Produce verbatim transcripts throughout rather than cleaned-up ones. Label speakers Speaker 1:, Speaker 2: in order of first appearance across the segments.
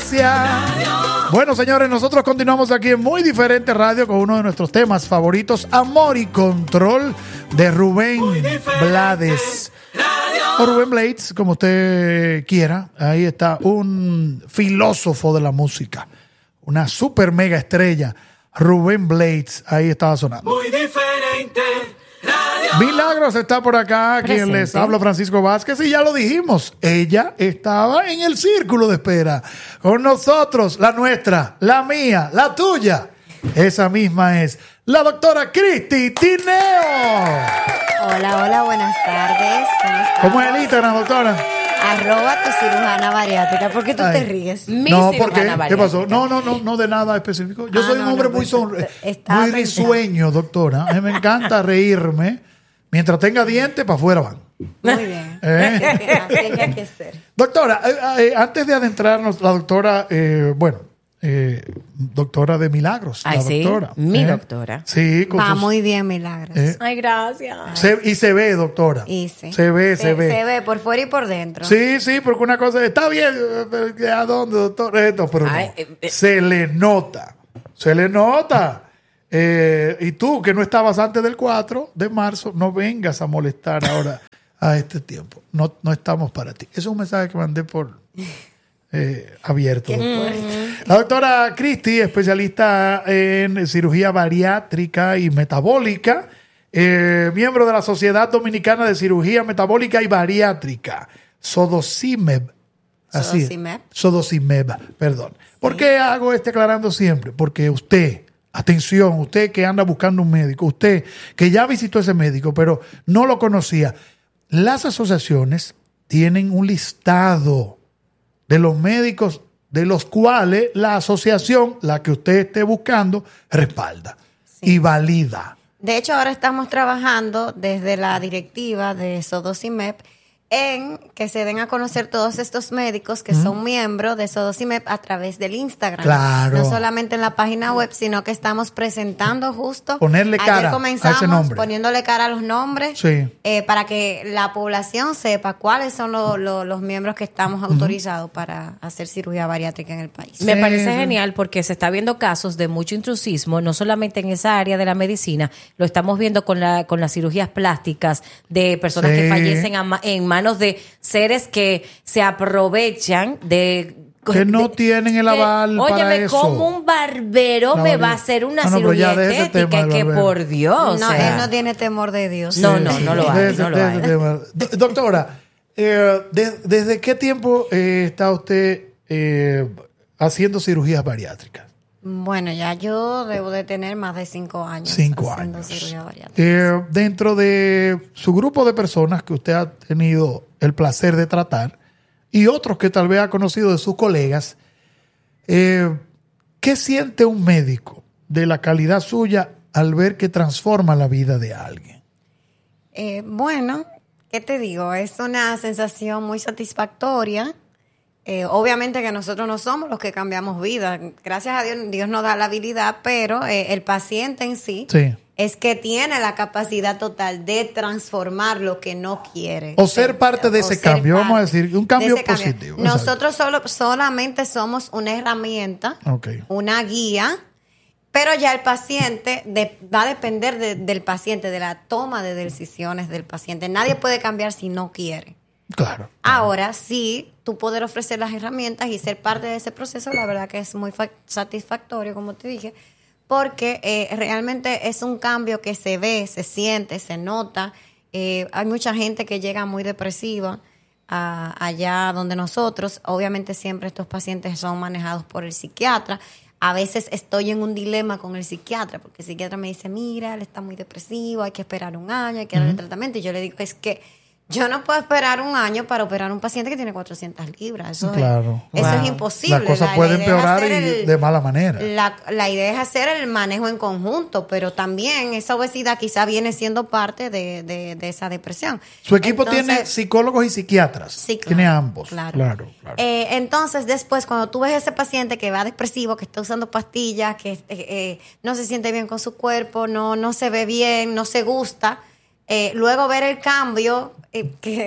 Speaker 1: gracias. Bueno, señores, nosotros continuamos aquí en Muy Diferente Radio con uno de nuestros temas favoritos, Amor y Control, de Rubén Blades. O Rubén Blades, como usted quiera. Ahí está un filósofo de la música, una super mega estrella, Rubén Blades. Ahí estaba sonando. Muy Diferente Radio. Milagros está por acá, Presente. Quien les habla, Francisco Vázquez, y ya lo dijimos, ella estaba en el círculo de espera con nosotros, la nuestra, la mía, la tuya. Esa misma es la doctora Cristi Tineo.
Speaker 2: Hola, hola, buenas tardes. ¿Cómo estás?
Speaker 1: ¿Cómo es el Instagram, doctora?
Speaker 2: Arroba tu cirujana bariátrica. ¿Por qué tú Ay. te ríes?
Speaker 1: Mi no, ¿por qué? ¿Qué pasó? No, no, no, no de nada específico. Yo ah, soy no, un hombre no, muy, sonre muy risueño, doctora. A mí me encanta reírme. Mientras tenga dientes, para afuera van.
Speaker 2: Muy bien. ¿Eh? Así hay que ser.
Speaker 1: Doctora, eh, eh, antes de adentrarnos, la doctora, eh, bueno, eh, doctora de Milagros.
Speaker 3: Ay,
Speaker 1: la
Speaker 3: sí,
Speaker 1: doctora.
Speaker 3: mi
Speaker 1: ¿eh?
Speaker 3: doctora.
Speaker 1: Sí, con
Speaker 2: Va
Speaker 1: sus,
Speaker 2: muy bien, Milagros.
Speaker 1: Eh,
Speaker 3: Ay, gracias.
Speaker 1: Se, y se ve, doctora.
Speaker 2: Y sí.
Speaker 1: Se ve, se, se ve.
Speaker 2: Se ve por fuera y por dentro.
Speaker 1: Sí, sí, porque una cosa, está bien, ¿a dónde, doctor? Esto, pero Ay, no. eh, eh. Se le nota, se le nota. Eh, y tú, que no estabas antes del cuatro de marzo, no vengas a molestar ahora a este tiempo. No, no estamos para ti. Ese es un mensaje que mandé por eh, abierto. La doctora Cristi, especialista en cirugía bariátrica y metabólica, eh, miembro de la Sociedad Dominicana de Cirugía Metabólica y Bariátrica, Sodocimeb. Así
Speaker 2: Sodocimeb.
Speaker 1: Sodocimeb, perdón. Sí. ¿Por qué hago este aclarando siempre? Porque usted... Atención, usted que anda buscando un médico, usted que ya visitó a ese médico, pero no lo conocía. Las asociaciones tienen un listado de los médicos de los cuales la asociación, la que usted esté buscando, respalda sí. y valida.
Speaker 2: De hecho, ahora estamos trabajando desde la directiva de Sodocimeb en que se den a conocer todos estos médicos que mm. son miembros de Sodocimeb a través del Instagram.
Speaker 1: Claro.
Speaker 2: No solamente en la página web, sino que estamos presentando justo.
Speaker 1: Ponerle cara a ese nombre.
Speaker 2: Poniéndole cara a los nombres
Speaker 1: sí.
Speaker 2: eh, para que la población sepa cuáles son lo, lo, los miembros que estamos mm. autorizados para hacer cirugía bariátrica en el país.
Speaker 3: Me sí. parece genial porque se está viendo casos de mucho intrusismo, no solamente en esa área de la medicina, lo estamos viendo con, la, con las cirugías plásticas de personas sí. que fallecen a, en manos de seres que se aprovechan de
Speaker 1: que no de, tienen el aval
Speaker 3: que,
Speaker 1: para
Speaker 3: óyeme,
Speaker 1: eso.
Speaker 3: como un barbero no, me va a hacer una no, no, cirugía estética que por Dios.
Speaker 2: No,
Speaker 3: o sea,
Speaker 2: él no tiene temor de Dios.
Speaker 3: No, sí, no, no lo hay. No lo hay.
Speaker 1: Doctora, eh, de, ¿desde qué tiempo eh, está usted eh, haciendo cirugías bariátricas?
Speaker 2: Bueno, ya yo debo de tener más de cinco años
Speaker 1: cinco
Speaker 2: haciendo
Speaker 1: años.
Speaker 2: cirugía bariátrica.
Speaker 1: Eh, dentro de su grupo de personas que usted ha tenido el placer de tratar y otros que tal vez ha conocido de sus colegas, eh, ¿qué siente un médico de la calidad suya al ver que transforma la vida de alguien?
Speaker 2: Eh, bueno, ¿qué te digo? Es una sensación muy satisfactoria. Eh, obviamente que nosotros no somos los que cambiamos vida. Gracias a Dios, Dios nos da la habilidad, pero eh, el paciente en sí,
Speaker 1: sí
Speaker 2: es que tiene la capacidad total de transformar lo que no quiere.
Speaker 1: O ser parte de ese cambio, vamos a decir, un cambio positivo.
Speaker 2: Cambio. Nosotros solo, solamente somos una herramienta,
Speaker 1: okay.
Speaker 2: una guía, pero ya el paciente de, va a depender de, del paciente, de la toma de decisiones del paciente. Nadie puede cambiar si no quiere.
Speaker 1: Claro.
Speaker 2: Ahora, sí, tú poder ofrecer las herramientas y ser parte de ese proceso, la verdad que es muy satisfactorio, como te dije, porque eh, realmente es un cambio que se ve, se siente, se nota. Eh, hay mucha gente que llega muy depresiva a, allá donde nosotros, obviamente siempre estos pacientes son manejados por el psiquiatra. A veces estoy en un dilema con el psiquiatra, porque el psiquiatra me dice, mira, él está muy depresivo, hay que esperar un año, hay que darle uh-huh. tratamiento. Y yo le digo, es que yo no puedo esperar un año para operar a un paciente que tiene cuatrocientas libras. Eso,
Speaker 1: claro,
Speaker 2: es, eso
Speaker 1: wow.
Speaker 2: es imposible.
Speaker 1: La cosa
Speaker 2: la,
Speaker 1: puede
Speaker 2: la
Speaker 1: empeorar y
Speaker 2: el,
Speaker 1: de mala manera.
Speaker 2: La, la idea es hacer el manejo en conjunto, pero también esa obesidad quizá viene siendo parte de, de, de esa depresión.
Speaker 1: Su equipo
Speaker 2: entonces,
Speaker 1: tiene psicólogos y psiquiatras.
Speaker 2: Sí, claro,
Speaker 1: tiene ambos.
Speaker 2: Claro.
Speaker 1: claro, claro.
Speaker 2: Eh, entonces, después, cuando tú ves a ese paciente que va depresivo, que está usando pastillas, que eh, eh, no se siente bien con su cuerpo, no, no se ve bien, no se gusta, eh, luego ver el cambio, eh, que es...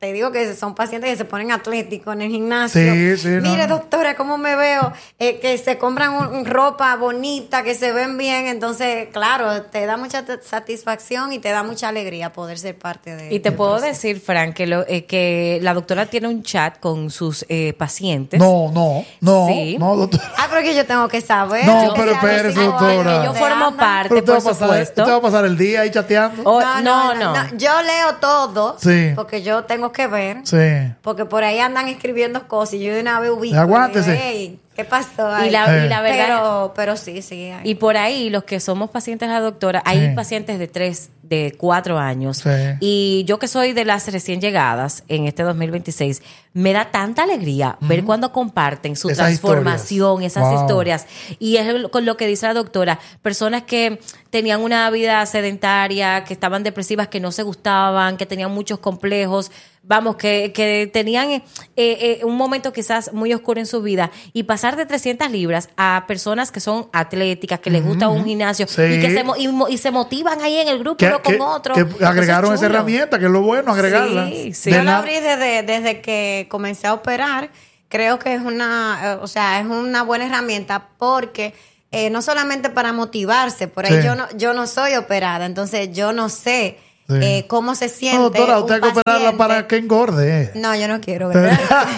Speaker 2: te digo que son pacientes que se ponen atléticos en el gimnasio.
Speaker 1: Sí, sí,
Speaker 2: Mire,
Speaker 1: no.
Speaker 2: doctora, ¿cómo me veo? Eh, que se compran un, un ropa bonita, que se ven bien. Entonces, claro, te da mucha t- satisfacción y te da mucha alegría poder ser parte de
Speaker 3: Y te
Speaker 2: del
Speaker 3: puedo
Speaker 2: proceso.
Speaker 3: decir, Frank, que, lo, eh, que la doctora tiene un chat con sus eh, pacientes.
Speaker 1: No, no, no,
Speaker 3: Sí.
Speaker 1: no, doctor.
Speaker 2: Ah, pero que yo tengo que saber.
Speaker 1: No,
Speaker 2: que
Speaker 1: pero
Speaker 2: sea
Speaker 1: espérese,
Speaker 2: de cinco
Speaker 1: doctora.
Speaker 2: años,
Speaker 3: Yo
Speaker 2: ¿dónde
Speaker 3: formo
Speaker 2: andan?
Speaker 3: parte,
Speaker 1: Pero usted va
Speaker 3: por
Speaker 1: a pasar,
Speaker 3: supuesto.
Speaker 1: usted va a pasar el día ahí chateando.
Speaker 3: Oh,
Speaker 2: No,
Speaker 3: no,
Speaker 2: no,
Speaker 3: no.
Speaker 2: no. Yo leo todo.
Speaker 1: Sí.
Speaker 2: Porque yo tengo que ver.
Speaker 1: Sí.
Speaker 2: Porque por ahí andan escribiendo cosas y yo de una vez ubico.
Speaker 1: Aguántese.
Speaker 2: Y digo, "Ey, ¿qué pasó ahí?"
Speaker 3: Y la, y la
Speaker 1: Eh.
Speaker 3: verdad.
Speaker 2: Pero, pero sí, sí. hay.
Speaker 3: Y por ahí, los que somos pacientes de la doctora, hay
Speaker 1: Sí.
Speaker 3: pacientes de tres, de cuatro años.
Speaker 1: Sí.
Speaker 3: Y yo que soy de las recién llegadas en este dos mil veintiséis, me da tanta alegría ver cuando comparten su
Speaker 1: Esas
Speaker 3: transformación,
Speaker 1: historias.
Speaker 3: esas
Speaker 1: Wow.
Speaker 3: historias. Y es lo- con lo que dice la doctora, personas que tenían una vida sedentaria, que estaban depresivas, que no se gustaban, que tenían muchos complejos, vamos, que, que tenían eh, eh, un momento quizás muy oscuro en su vida, y pasar de trescientas libras a personas que son atléticas, que les gusta un gimnasio,
Speaker 1: Sí.
Speaker 3: y que se, mo- y, mo- y se motivan ahí en el grupo
Speaker 1: Que,
Speaker 3: uno con
Speaker 1: que-
Speaker 3: otro.
Speaker 1: que
Speaker 3: Eso
Speaker 1: agregaron
Speaker 3: es
Speaker 1: esa
Speaker 3: chulo.
Speaker 1: herramienta, que es lo bueno, agregarla.
Speaker 3: Sí, sí.
Speaker 1: De
Speaker 2: Yo la
Speaker 1: nada-
Speaker 2: abrí desde, desde que comencé a operar. Creo que es una, eh, o sea, es una buena herramienta porque eh, no solamente para motivarse, por ahí
Speaker 1: Sí.
Speaker 2: yo no, yo no soy operada, entonces yo no sé
Speaker 1: Sí.
Speaker 2: eh, cómo se siente.
Speaker 1: No, doctora,
Speaker 2: un
Speaker 1: usted hay que operarla
Speaker 2: paciente.
Speaker 1: para que engorde.
Speaker 2: No, yo no quiero, ¿verdad?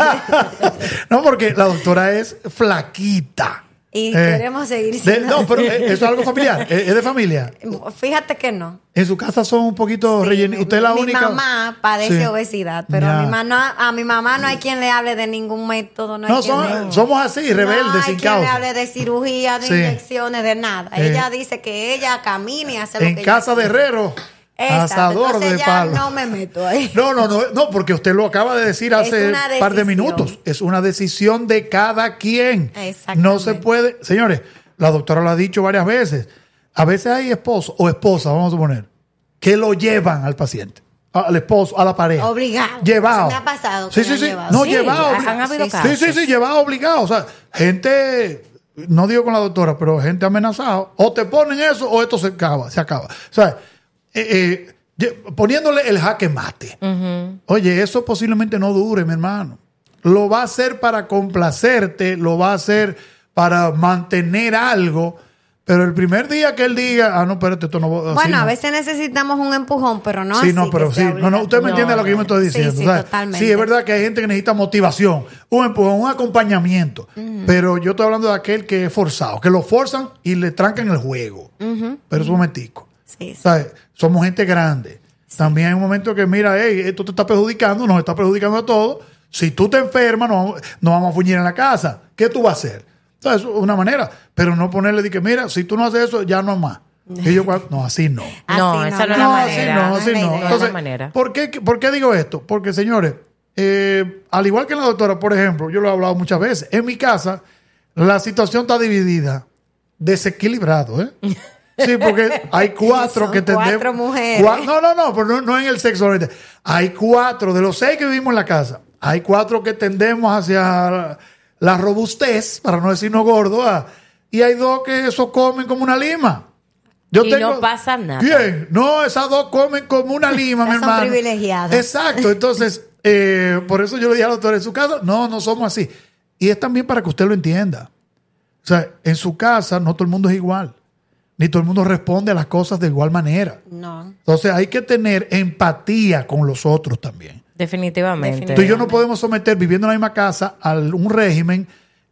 Speaker 1: No, porque la doctora es flaquita.
Speaker 2: Y
Speaker 1: Eh,
Speaker 2: queremos seguir
Speaker 1: de-
Speaker 2: siendo
Speaker 1: No, pero
Speaker 2: así.
Speaker 1: eh, eso es algo familiar, es, es de familia.
Speaker 2: Fíjate que no.
Speaker 1: En su casa son un poquito
Speaker 2: Sí,
Speaker 1: rellenitos.
Speaker 2: mi-
Speaker 1: Usted es la
Speaker 2: mi
Speaker 1: única.
Speaker 2: mamá padece
Speaker 1: Sí.
Speaker 2: obesidad, pero
Speaker 1: Ya.
Speaker 2: a mi, mamá, a mi mamá no hay quien le hable de ningún método. No, hay
Speaker 1: No,
Speaker 2: quien
Speaker 1: son-
Speaker 2: le-
Speaker 1: somos así, rebeldes,
Speaker 2: no hay
Speaker 1: sin
Speaker 2: quien le
Speaker 1: causa.
Speaker 2: hable de cirugía, de
Speaker 1: Sí.
Speaker 2: inyecciones, de nada.
Speaker 1: Eh.
Speaker 2: Ella dice que ella camina y hace lo
Speaker 1: En
Speaker 2: que
Speaker 1: casa
Speaker 2: ella
Speaker 1: de
Speaker 2: quiere.
Speaker 1: herrero,
Speaker 2: Exacto,
Speaker 1: asador
Speaker 2: entonces
Speaker 1: de
Speaker 2: ya
Speaker 1: palo.
Speaker 2: no me meto ahí.
Speaker 1: No, no, no, no, porque usted lo acaba de decir hace
Speaker 2: una
Speaker 1: un par de
Speaker 2: decisión.
Speaker 1: minutos. Es una decisión de cada quien.
Speaker 2: Exactamente.
Speaker 1: No se puede. Señores, la doctora lo ha dicho varias veces. A veces hay esposos o esposas, vamos a suponer, que lo llevan al paciente, al esposo, a la pareja.
Speaker 2: Obligado.
Speaker 1: Llevado.
Speaker 2: Eso me ha pasado
Speaker 1: Sí,
Speaker 2: que
Speaker 1: sí,
Speaker 2: me han
Speaker 1: sí.
Speaker 2: llevado.
Speaker 1: No,
Speaker 3: Sí,
Speaker 1: llevado.
Speaker 3: han
Speaker 1: obli-
Speaker 3: habido
Speaker 1: sí,
Speaker 3: casos.
Speaker 1: sí, sí, llevado obligado. O sea, gente, no digo con la doctora, pero gente amenazada. O te ponen eso o esto se acaba, se acaba. O sea, eh, eh, lle- poniéndole el jaque mate. Oye, eso posiblemente no dure, mi hermano. Lo va a hacer para complacerte, lo va a hacer para mantener algo, pero el primer día que él diga, ah, no, espérate, esto no va así
Speaker 2: Bueno,
Speaker 1: no.
Speaker 2: a veces necesitamos un empujón, pero no
Speaker 1: Sí,
Speaker 2: así.
Speaker 1: no, pero
Speaker 2: que
Speaker 1: sí.
Speaker 2: sea
Speaker 1: No, no, usted me
Speaker 2: obligatorio.
Speaker 1: entiende lo que yo me estoy
Speaker 2: Sí,
Speaker 1: diciendo.
Speaker 2: sí,
Speaker 1: o sea,
Speaker 2: totalmente.
Speaker 1: sí, es verdad que hay gente que necesita motivación, un empujón, un acompañamiento. Pero yo estoy hablando de aquel que es forzado, que lo forzan y le trancan el juego. Pero es un momentico.
Speaker 2: Sí, sí.
Speaker 1: ¿Sabes? Somos gente grande. También hay un momento que, mira, hey, esto te está perjudicando, nos está perjudicando a todos. Si tú te enfermas, no, vamos- no vamos a fuñir en la casa. ¿Qué tú vas a hacer? ¿Sabes? Es una manera. Pero no ponerle de que, mira, si tú no haces eso, ya no es más. Y yo, no, así no.
Speaker 2: Así
Speaker 3: No, esa no es la
Speaker 1: No,
Speaker 3: manera.
Speaker 1: así no, así
Speaker 2: es la
Speaker 1: no.
Speaker 2: idea.
Speaker 1: Entonces,
Speaker 3: No es la manera.
Speaker 1: ¿por qué, ¿por qué digo esto? Porque, señores, eh, al igual que la doctora, por ejemplo, yo lo he hablado muchas veces, en mi casa la situación está dividida, desequilibrado, ¿eh? Sí, porque hay cuatro
Speaker 2: Son
Speaker 1: que tendemos.
Speaker 2: cuatro mujeres.
Speaker 1: Cua- no, no, no, pero no, no en el sexo. ahorita. Hay cuatro, de los seis que vivimos en la casa, hay cuatro que tendemos hacia la robustez, para no decir no gordo, ¿ah? Y hay dos que eso comen como una lima. Yo
Speaker 3: Y no pasa nada.
Speaker 1: Bien, no, esas dos comen como una lima, mi
Speaker 2: Esas son
Speaker 1: hermano.
Speaker 2: privilegiadas.
Speaker 1: Exacto, entonces, eh, por eso yo le dije al doctor, en su casa, no, no somos así. Y es también para que usted lo entienda. O sea, en su casa no todo el mundo es igual. Ni todo el mundo responde a las cosas de igual manera.
Speaker 2: No.
Speaker 1: Entonces hay que tener empatía con los otros también.
Speaker 3: Definitivamente.
Speaker 1: Tú y yo no podemos someter, viviendo en la misma casa, a un régimen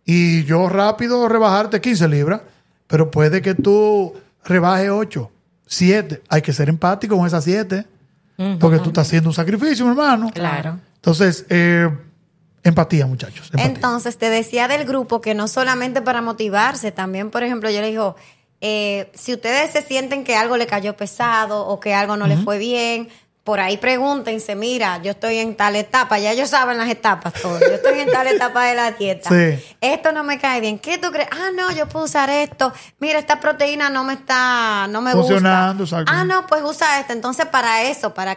Speaker 1: y yo rápido rebajarte quince libras, pero puede que tú rebajes ocho, siete. Hay que ser empático con esas siete, porque tú estás haciendo un sacrificio, mi hermano.
Speaker 3: Claro.
Speaker 1: Entonces, eh, empatía, muchachos. Empatía.
Speaker 2: Entonces, te decía del grupo que no solamente para motivarse, también, por ejemplo, yo le digo, eh, si ustedes se sienten que algo le cayó pesado o que algo no le fue bien, por ahí pregúntense, mira, yo estoy en tal etapa, ya ellos saben las etapas todas, yo estoy en tal etapa de la dieta,
Speaker 1: Sí.
Speaker 2: esto no me cae bien, ¿qué tú crees? Ah, no, yo puedo usar esto, mira, esta proteína no me está, no me
Speaker 1: Funcionando,
Speaker 2: gusta.
Speaker 1: exacto.
Speaker 2: Ah, no, pues usa esta, entonces para eso, para